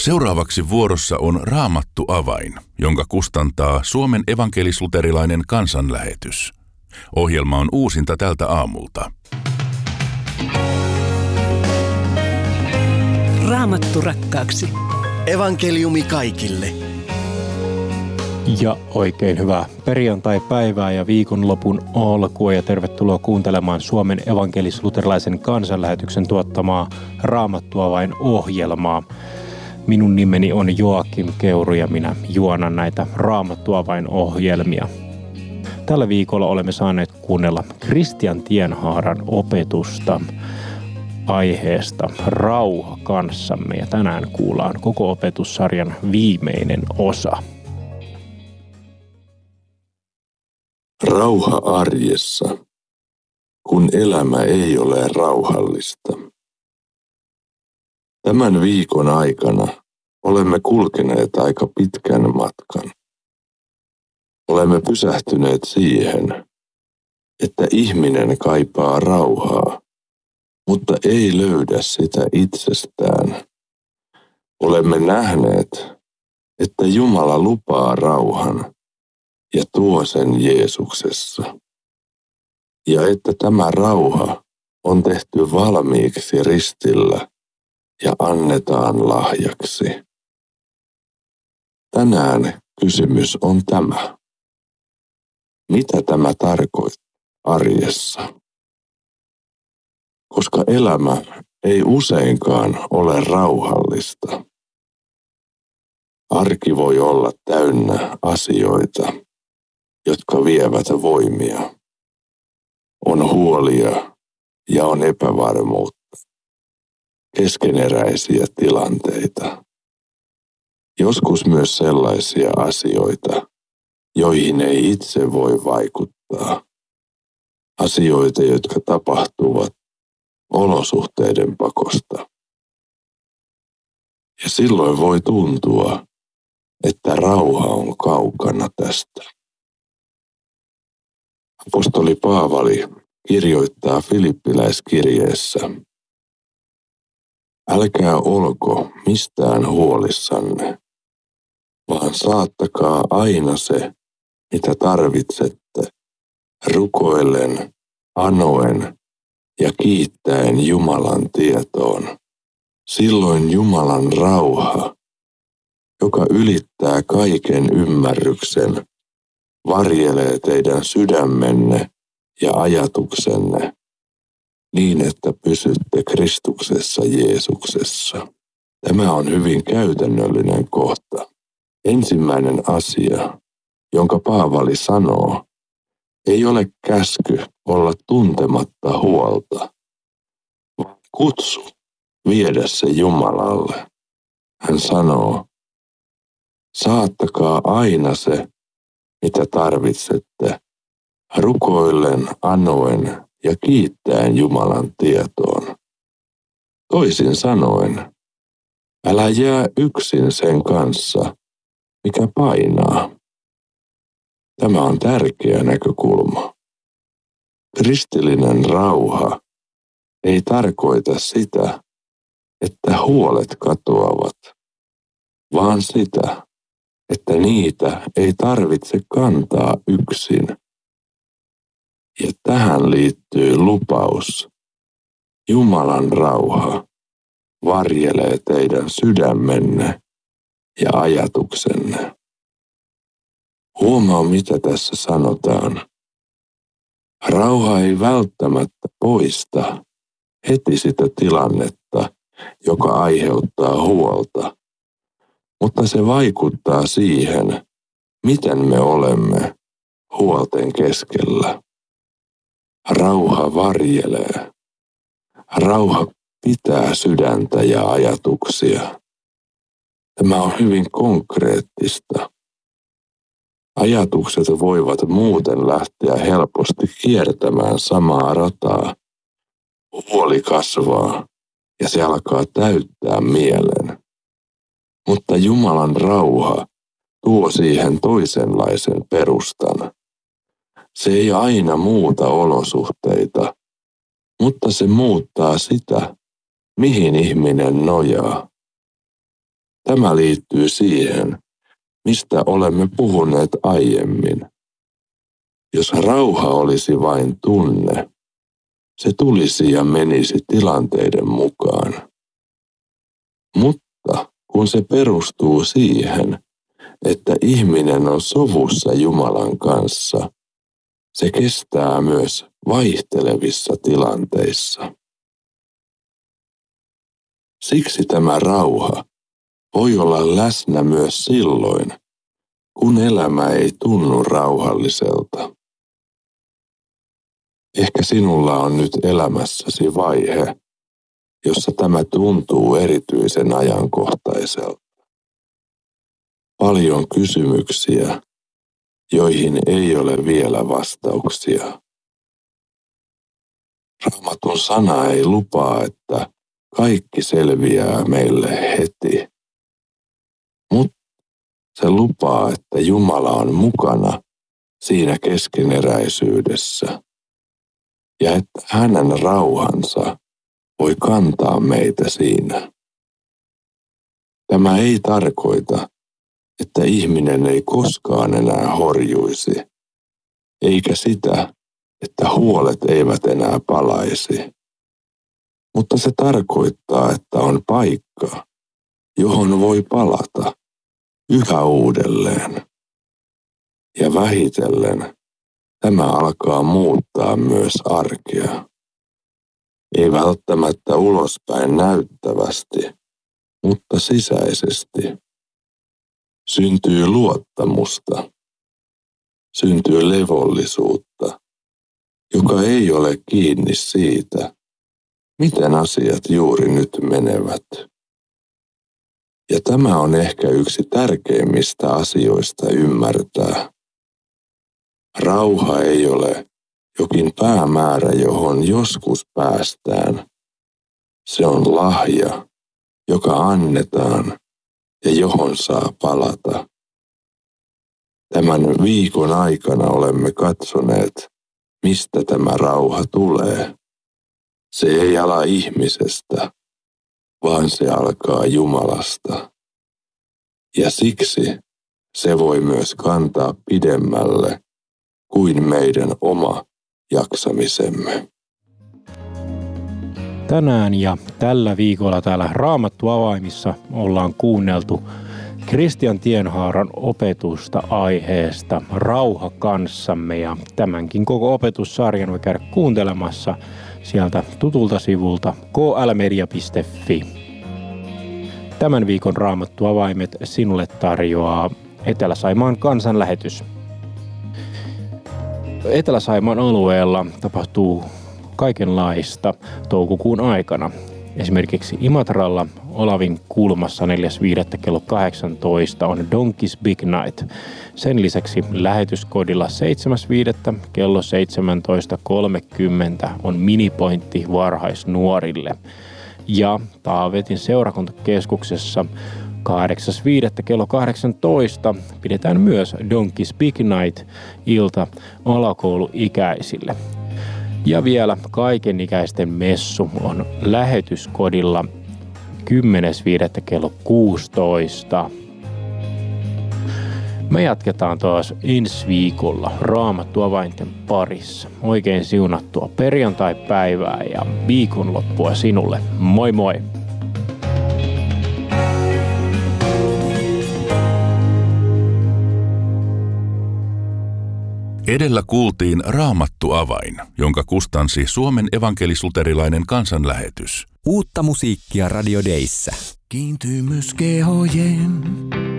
Seuraavaksi vuorossa on Raamattu avain, jonka kustantaa Suomen evankelis-luterilainen kansanlähetys. Ohjelma on uusinta tältä aamulta. Raamattu rakkaaksi. Evankeliumi kaikille. Ja oikein hyvää perjantai-päivää ja viikonlopun alkua ja tervetuloa kuuntelemaan Suomen evankelis-luterilaisen kansanlähetyksen tuottamaa Raamattu avain ohjelmaa. Minun nimeni on Joakim Keuru ja minä juonan näitä Raamattu avain ohjelmia. Tällä viikolla olemme saaneet kuunnella Kristian Tienhaaran opetusta aiheesta Rauha kanssamme ja tänään kuullaan koko opetussarjan viimeinen osa. Rauha arjessa, kun elämä ei ole rauhallista. Tämän viikon aikana olemme kulkeneet aika pitkän matkan. Olemme pysähtyneet siihen, että ihminen kaipaa rauhaa, mutta ei löydä sitä itsestään. Olemme nähneet, että Jumala lupaa rauhan ja tuo sen Jeesuksessa. Ja että tämä rauha on tehty valmiiksi ristillä ja annetaan lahjaksi. Tänään kysymys on tämä. Mitä tämä tarkoittaa arjessa? Koska elämä ei useinkaan ole rauhallista. Arki voi olla täynnä asioita, jotka vievät voimia. On huolia ja on epävarmuutta. Keskeneräisiä tilanteita. Joskus myös sellaisia asioita, joihin ei itse voi vaikuttaa. Asioita, jotka tapahtuvat olosuhteiden pakosta. Ja silloin voi tuntua, että rauha on kaukana tästä. Apostoli Paavali kirjoittaa Filippiläiskirjeessä: älkää olko mistään huolissanne, vaan saattakaa aina se, mitä tarvitsette, rukoillen, anoen ja kiittäen Jumalan tietoon. Silloin Jumalan rauha, joka ylittää kaiken ymmärryksen, varjelee teidän sydämenne ja ajatuksenne niin, että pysytte Kristuksessa Jeesuksessa. Tämä on hyvin käytännöllinen kohta. Ensimmäinen asia, jonka Paavali sanoo, ei ole käsky olla tuntematta huolta, vaan kutsu viedä se Jumalalle. Hän sanoo, saattakaa aina se, mitä tarvitsette, rukoillen, anoen ja kiittäen Jumalan tietoon. Toisin sanoen, älä jää yksin sen kanssa, mikä painaa. Tämä on tärkeä näkökulma. Kristillinen rauha ei tarkoita sitä, että huolet katoavat, vaan sitä, että niitä ei tarvitse kantaa yksin. Ja tähän liittyy lupaus. Jumalan rauha varjelee teidän sydämenne ja ajatuksenne. Huomaa, mitä tässä sanotaan. Rauha ei välttämättä poista heti sitä tilannetta, joka aiheuttaa huolta, mutta se vaikuttaa siihen, miten me olemme huolten keskellä. Rauha varjelee. Rauha pitää sydäntä ja ajatuksia. Tämä on hyvin konkreettista. Ajatukset voivat muuten lähteä helposti kiertämään samaa rataa. Huoli kasvaa ja se alkaa täyttää mielen. Mutta Jumalan rauha tuo siihen toisenlaisen perustan. Se ei aina muuta olosuhteita, mutta se muuttaa sitä, mihin ihminen nojaa. Tämä liittyy siihen, mistä olemme puhuneet aiemmin. Jos rauha olisi vain tunne, se tulisi ja menisi tilanteiden mukaan. Mutta kun se perustuu siihen, että ihminen on sovussa Jumalan kanssa, se kestää myös vaihtelevissa tilanteissa. Siksi tämä rauha voi olla läsnä myös silloin, kun elämä ei tunnu rauhalliselta. Ehkä sinulla on nyt elämässäsi vaihe, jossa tämä tuntuu erityisen ajankohtaiselta. Paljon kysymyksiä, joihin ei ole vielä vastauksia. Raamatun sana ei lupaa, että kaikki selviää meille heti. Mutta se lupaa, että Jumala on mukana siinä keskeneräisyydessä ja että hänen rauhansa voi kantaa meitä siinä. Tämä ei tarkoita, että ihminen ei koskaan enää horjuisi, eikä sitä, että huolet eivät enää palaisi. Mutta se tarkoittaa, että on paikka, johon voi palata yhä uudelleen. Ja vähitellen tämä alkaa muuttaa myös arkea. Ei välttämättä ulospäin näyttävästi, mutta sisäisesti. Syntyy luottamusta, syntyy levollisuutta, joka ei ole kiinni siitä, miten asiat juuri nyt menevät. Ja tämä on ehkä yksi tärkeimmistä asioista ymmärtää. Rauha ei ole jokin päämäärä, johon joskus päästään. Se on lahja, joka annetaan ja johon saa palata. Tämän viikon aikana olemme katsoneet, mistä tämä rauha tulee. Se ei ala ihmisestä, vaan se alkaa Jumalasta. Ja siksi se voi myös kantaa pidemmälle kuin meidän oma jaksamisemme. Tänään ja tällä viikolla täällä Raamattu avaimissa ollaan kuunneltu Kristian Tienhaaran opetusta aiheesta Rauha kanssamme, ja tämänkin koko opetussarjan voi käydä kuuntelemassa sieltä tutulta sivulta klmedia.fi. Tämän viikon Raamattu avaimet sinulle tarjoaa Etelä-Saimaan kansanlähetys. Etelä-Saimaan alueella tapahtuu kaikenlaista toukokuun aikana. Esimerkiksi Imatralla Olavin kulmassa 4.5. kello 18 on Donkey's Big Night. Sen lisäksi lähetyskodilla 7.5. kello 17.30 on minipointti varhaisnuorille. Ja Taavetin seurakuntakeskuksessa 8.5. kello 18 pidetään myös Donkey's Big Night -ilta alakouluikäisille. Ja vielä kaikenikäisten messu on lähetyskodilla 10.5. kello 16. Me jatketaan taas ensi viikolla Raamattu avainten parissa. Oikein siunattua perjantai-päivää ja viikonloppua sinulle. Moi moi! Edellä kuultiin Raamattu avain, jonka kustansi Suomen evankelis-luterilainen kansanlähetys. Uutta musiikkia Radio Dayssä. Kiintymys kehojen